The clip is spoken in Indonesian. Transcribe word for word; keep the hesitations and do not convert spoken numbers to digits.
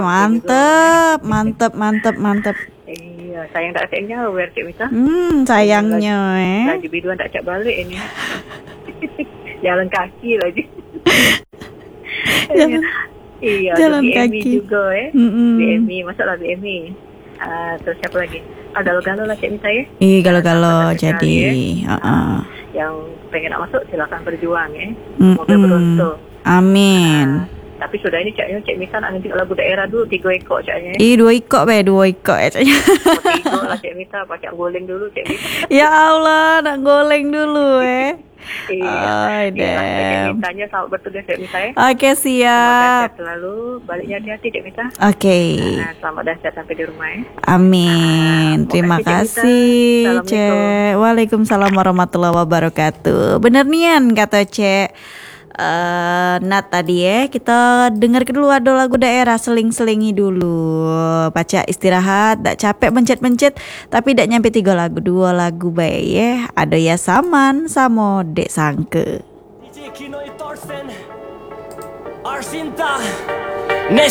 mantep, mantep, mantep, mantep. Iya, sayang tak cek nyawer Cik Mita. Hmm, sayangnya eh. Lagi biduan tak cek balik ini. Jalan kaki lagi. Jalan, iya, jalan B M I kaki juga eh. Mm-mm. B M I, masalah B M I. Uh, terus siapa lagi? Ah, galau-galau lah Cik Mita ya. Ih, galau-galau Nah, jadi. ya. Uh-uh. Yang pengen nak masuk silakan berjuang ya. Mm-mm. Semoga beruntung. Amin. Uh, tapi sudah ini caknya Cik Mita nak nanti lagu daerah dulu tiga ekor caknya. Ih, dua ikok be, dua ikok ya caknya. Oh, tiga lah Cik Mita, pakai goleng dulu Cik Mita. Ya Allah, nak goleng dulu eh. Iya, Oh, damn. Mintanya selamat bertugas Cik Mita ya. Oke, siap. Semoga sehat selalu, baliknya hati-hati Cik Mita. Oke. Nah, selamat dan sehat sampai di rumah ya. Amin. Ah, Terima kasih, makasih, Cik Mita. Cek. Waalaikumsalam warahmatullahi wabarakatuh. Bener nian kata Cek. Uh, Nat tadi ya, kita dengar dulu ada lagu daerah, seling-selingi dulu. Baca istirahat, tak capek mencet-mencet, tapi tak nyampe tiga lagu, dua lagu baik ya. Ada ya Saman sama Dek Sangke. D J Kino Itorsen Arsinta